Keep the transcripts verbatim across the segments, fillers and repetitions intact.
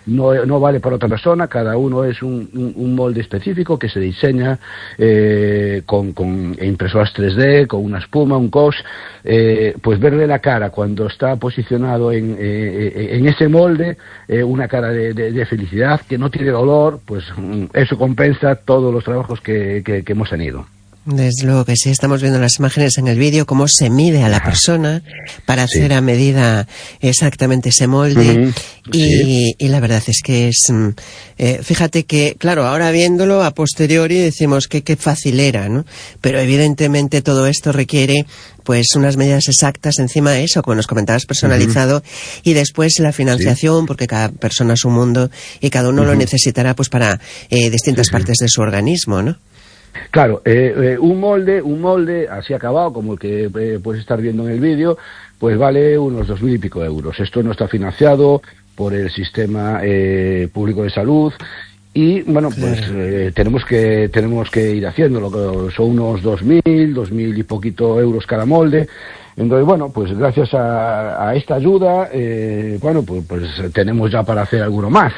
no, no vale para otra persona, cada uno es un, un, un molde específico que se diseña eh, con, con impresoras tres D, con una espuma, un cos, eh, pues verle la cara cuando está posicionado en, eh, en ese molde, eh, una cara de, de, de felicidad, que no tiene dolor, pues eso compensa todos los trabajos que, que, que hemos tenido. Desde luego que sí, estamos viendo las imágenes en el vídeo, cómo se mide a la persona para hacer sí. a medida exactamente ese molde. Uh-huh. y, sí. y la verdad es que es... Eh, fíjate que, claro, ahora viéndolo a posteriori decimos que qué fácil era, ¿no? Pero evidentemente todo esto requiere pues unas medidas exactas, encima de eso, como nos comentabas, personalizado, uh-huh. y después la financiación, sí. porque cada persona es un mundo y cada uno uh-huh. lo necesitará pues para eh, distintas sí, partes sí. de su organismo, ¿no? Claro, eh, eh, un molde, un molde así acabado, como el que eh, puedes estar viendo en el vídeo, pues vale unos dos mil y pico euros. Esto no está financiado por el sistema eh, público de salud y, bueno, claro. pues eh, tenemos que tenemos que ir haciéndolo. Son unos dos mil, dos mil y poquito euros cada molde. Entonces, bueno, pues gracias a, a esta ayuda, eh, bueno, pues, pues tenemos ya para hacer alguno más.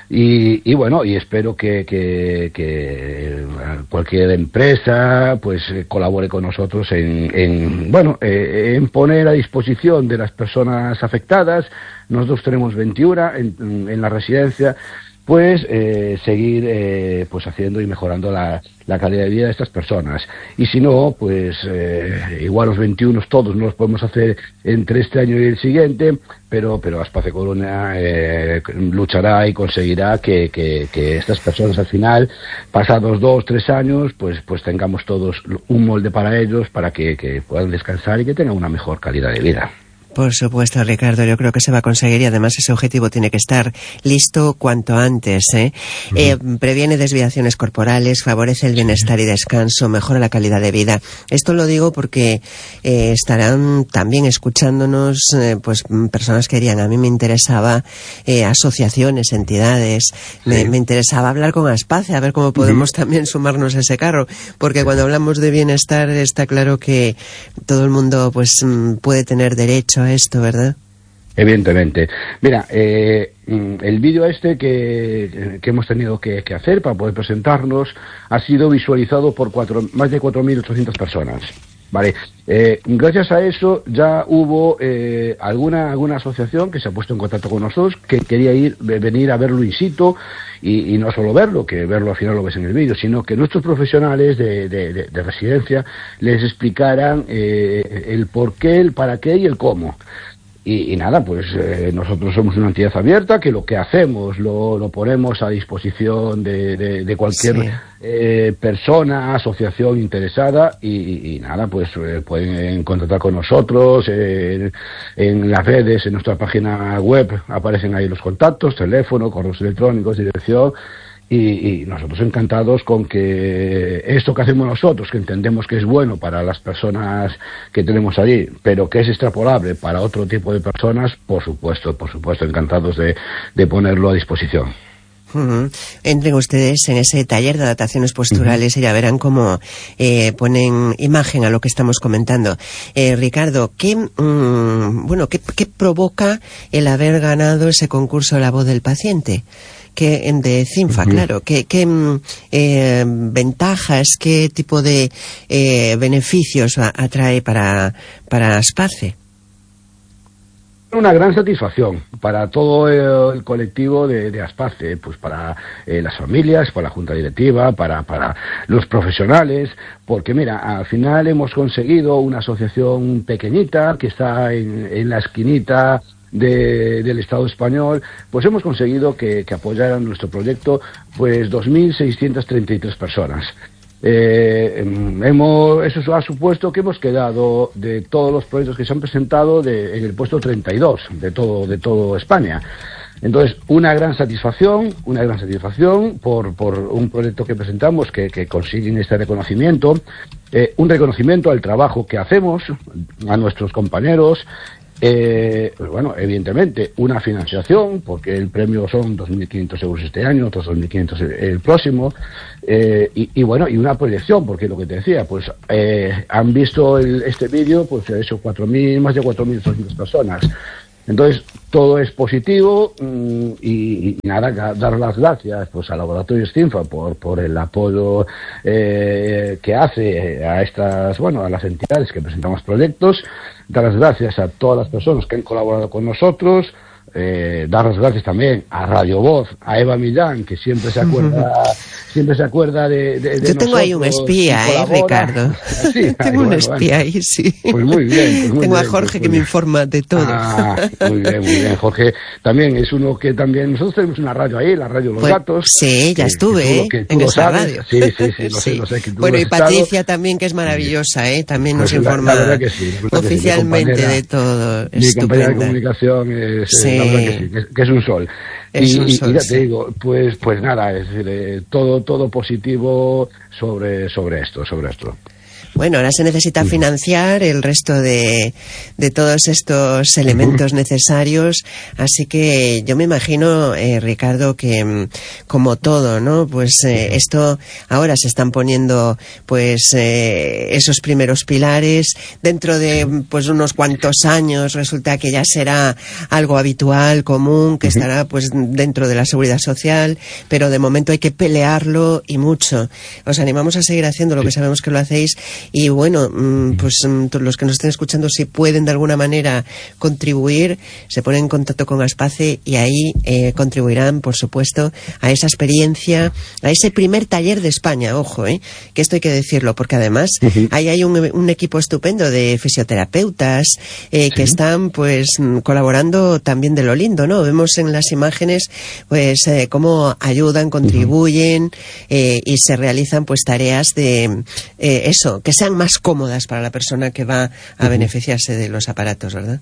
Y, y bueno, y espero que, que, que cualquier empresa, pues colabore con nosotros en, en bueno, eh, en poner a disposición de las personas afectadas. Nosotros tenemos veintiuna en, en la residencia. Pues eh, seguir eh, pues haciendo y mejorando la, la calidad de vida de estas personas. Y si no, pues eh, igual los veintiuno todos no los podemos hacer entre este año y el siguiente, pero pero Aspace Coruña eh, luchará y conseguirá que, que, que estas personas al final, pasados dos, tres años, pues pues tengamos todos un molde para ellos, para que, que puedan descansar y que tengan una mejor calidad de vida. Por supuesto, Ricardo, yo creo que se va a conseguir y además ese objetivo tiene que estar listo cuanto antes, ¿eh? Uh-huh. Eh, previene desviaciones corporales, favorece el bienestar y descanso, mejora la calidad de vida. Esto lo digo porque eh, estarán también escuchándonos eh, pues personas que dirían, a mí me interesaba eh, asociaciones, entidades, sí. me, me interesaba hablar con Aspace, a ver cómo podemos uh-huh. también sumarnos a ese carro, porque cuando hablamos de bienestar está claro que todo el mundo pues puede tener derecho a esto, ¿verdad? Evidentemente. Mira, eh, el vídeo este que, que hemos tenido que, que hacer para poder presentarnos ha sido visualizado por cuatro, más de cuatro mil ochocientas personas. Vale, eh, gracias a eso ya hubo eh, alguna alguna asociación que se ha puesto en contacto con nosotros que quería ir venir a verlo in situ y, y no solo verlo, que verlo al final lo ves en el vídeo, sino que nuestros profesionales de, de, de, de residencia les explicaran eh, el por qué, el para qué y el cómo. Y, y nada, pues eh, nosotros somos una entidad abierta que lo que hacemos lo, lo ponemos a disposición de, de, de cualquier sí. eh, persona, asociación interesada y, y nada, pues eh, pueden contactar con nosotros eh, en, en las redes, en nuestra página web aparecen ahí los contactos, teléfono, correos electrónicos, dirección. Y, y nosotros encantados con que esto que hacemos nosotros, que entendemos que es bueno para las personas que tenemos allí, pero que es extrapolable para otro tipo de personas, por supuesto, por supuesto, encantados de, de ponerlo a disposición. Uh-huh. Entren ustedes en ese taller de adaptaciones posturales uh-huh. y ya verán cómo eh, ponen imagen a lo que estamos comentando. Eh, Ricardo, ¿qué, mm, bueno, ¿qué, qué provoca el haber ganado ese concurso La Voz del Paciente? Que de CINFA, uh-huh. claro, ¿qué, qué eh, ventajas, qué tipo de eh, beneficios atrae para, para Aspace? Una gran satisfacción para todo el colectivo de, de Aspace, pues para eh, las familias, para la junta directiva, para, para los profesionales, porque mira, al final hemos conseguido una asociación pequeñita que está en, en la esquinita De, del Estado español, pues hemos conseguido que, que apoyaran nuestro proyecto pues dos mil seiscientas treinta y tres personas. Eh, hemos, eso ha supuesto que hemos quedado de todos los proyectos que se han presentado de, en el puesto treinta y dos de todo, de todo España. Entonces, una gran satisfacción, una gran satisfacción por, por un proyecto que presentamos que, que consiguen este reconocimiento, eh, un reconocimiento al trabajo que hacemos, a nuestros compañeros. Eh, pues bueno, evidentemente, una financiación, porque el premio son dos mil quinientos euros este año, otros dos mil quinientos el, el próximo, eh, y, y bueno, y una proyección, porque lo que te decía, pues eh, han visto el, este vídeo, pues eso, cuatro mil, más de cuatro mil doscientas personas. Entonces, todo es positivo mmm, y, y nada, dar las gracias pues a Laboratorios CINFA por, por el apoyo eh, que hace a estas, bueno, a las entidades que presentamos proyectos, dar las gracias a todas las personas que han colaborado con nosotros, eh, dar las gracias también a Radio Voz, a Eva Millán, que siempre se acuerda, siempre se acuerda de, de, de Yo tengo ahí un espía, eh, Ricardo. ¿Sí? Tengo ay, un bueno, espía bueno. ahí, sí. Pues muy bien. Pues muy tengo bien, a Jorge pues, que me informa de todo. Ah, muy bien, muy bien. Jorge también es uno que también, nosotros tenemos una radio ahí, la radio Los pues, Gatos. Sí, ya que, estuve, que tú, ¿eh? que tú en esa sabes. radio. Sí, sí, sí, lo sí. sé, lo sé. Que tú bueno, y Patricia estado. también, que es maravillosa, ¿eh? También pues nos la, informa la verdad que sí, la verdad oficialmente que sí. de todo. Mi Estupenda. compañera de comunicación es, sí. la verdad que sí, que, que es un sol. Es y, un sol, y ya sí. te digo, pues pues nada, es decir, eh, todo todo positivo sobre sobre esto, sobre esto. Bueno, ahora se necesita financiar el resto de, de todos estos elementos necesarios, así que yo me imagino, eh, Ricardo, que como todo, ¿no? Pues eh, esto ahora se están poniendo, pues eh, esos primeros pilares. Dentro de pues unos cuantos años resulta que ya será algo habitual, común, que estará pues dentro de la seguridad social, pero de momento hay que pelearlo y mucho. Os animamos a seguir haciendo lo que sabemos que lo hacéis. Y bueno, pues los que nos estén escuchando, si pueden de alguna manera contribuir, se ponen en contacto con Aspace y ahí eh, contribuirán, por supuesto, a esa experiencia, a ese primer taller de España, ojo, eh, que esto hay que decirlo, porque además uh-huh. ahí hay un, un equipo estupendo de fisioterapeutas eh, que sí. están pues colaborando también de lo lindo, ¿no? Vemos en las imágenes pues eh, cómo ayudan, contribuyen uh-huh. eh, y se realizan pues tareas de eh, eso, que sean más cómodas para la persona que va a uh-huh. beneficiarse de los aparatos, ¿verdad?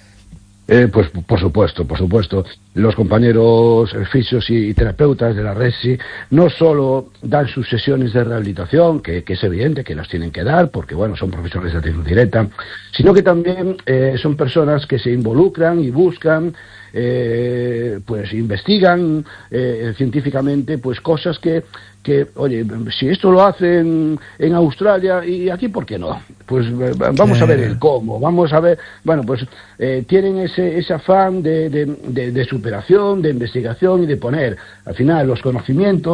Eh, pues por supuesto, por supuesto. Los compañeros fisios y terapeutas de la RESI no solo dan sus sesiones de rehabilitación, que, que es evidente que las tienen que dar, porque bueno, son profesionales de atención directa, sino que también eh, son personas que se involucran y buscan Eh, pues investigan eh, científicamente pues cosas que, que, oye, si esto lo hacen en Australia y aquí, ¿por qué no? Pues eh, vamos claro. a ver el cómo, vamos a ver, bueno, pues eh, tienen ese, ese afán de, de, de, de superación, de investigación y de poner al final los conocimientos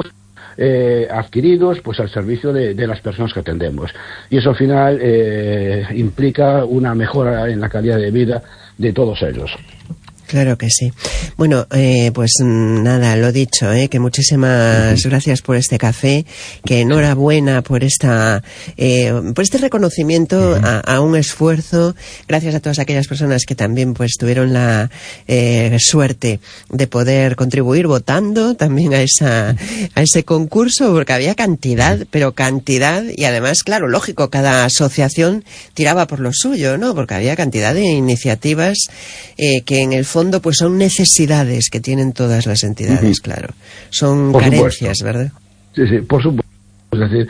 Eh, adquiridos pues al servicio de, de las personas que atendemos, y eso al final eh, implica una mejora en la calidad de vida de todos ellos. Claro que sí. Bueno, eh, pues nada, lo dicho, eh, que muchísimas uh-huh. gracias por este café, que enhorabuena por esta, eh, por este reconocimiento uh-huh. a, a un esfuerzo. Gracias a todas aquellas personas que también pues tuvieron la eh, suerte de poder contribuir votando también a esa, a ese concurso, porque había cantidad, pero cantidad, y además, claro, lógico, cada asociación tiraba por lo suyo, ¿no? Porque había cantidad de iniciativas eh, que en el fondo pues son necesidades que tienen todas las entidades, uh-huh. claro. Son por carencias, supuesto. ¿Verdad? Sí, sí, por supuesto. Es decir,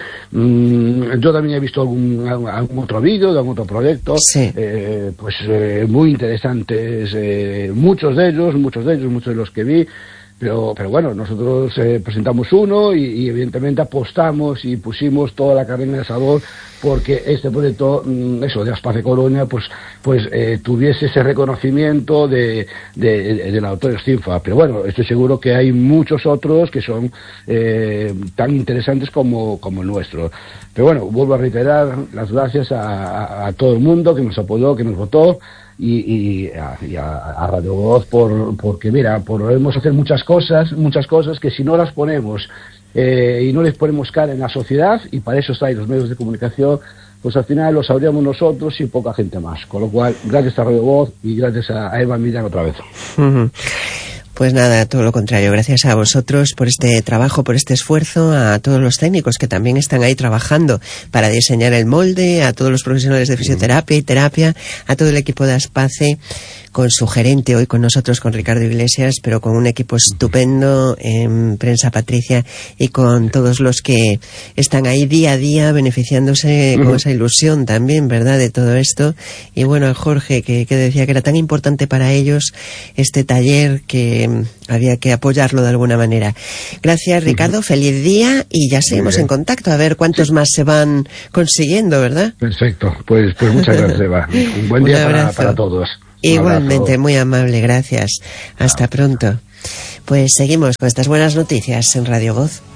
mmm, yo también he visto algún, algún otro vídeo de algún otro proyecto, sí. eh, pues eh, muy interesantes, eh, muchos de ellos, muchos de ellos, muchos de los que vi. Pero, pero bueno, nosotros eh, presentamos uno y, y evidentemente apostamos y pusimos toda la carne en el asador porque este proyecto, mmm, eso, de Aspace Coruña, pues, pues eh, tuviese ese reconocimiento de, de, de, de Laboratorios CINFA. Pero bueno, estoy seguro que hay muchos otros que son eh, tan interesantes como, como el nuestro. Pero bueno, vuelvo a reiterar las gracias a, a, a todo el mundo que nos apoyó, que nos votó. Y, y, a, y a, a Radio Voz por, porque mira, podemos hacer muchas cosas, muchas cosas que si no las ponemos eh, y no les ponemos cara en la sociedad, y para eso están los medios de comunicación, pues al final lo sabríamos nosotros y poca gente más. Con lo cual, gracias a Radio Voz y gracias a, a Eva Millán otra vez. Uh-huh. Pues nada, todo lo contrario. Gracias a vosotros por este trabajo, por este esfuerzo, a todos los técnicos que también están ahí trabajando para diseñar el molde, a todos los profesionales de fisioterapia y terapia, a todo el equipo de Aspace, con su gerente hoy con nosotros, con Ricardo Iglesias, pero con un equipo estupendo en prensa, Patricia, y con todos los que están ahí día a día beneficiándose con esa ilusión también, ¿verdad?, de todo esto. Y bueno, a Jorge, que, que decía que era tan importante para ellos este taller que había que apoyarlo de alguna manera. Gracias, Ricardo, uh-huh. feliz día y ya seguimos en contacto a ver cuántos sí. más se van consiguiendo, ¿verdad? Perfecto, pues, pues muchas gracias, Eva. Un buen día para, para todos. Igualmente, muy amable, gracias. Hasta pronto. Pues seguimos con estas buenas noticias en Radio Voz.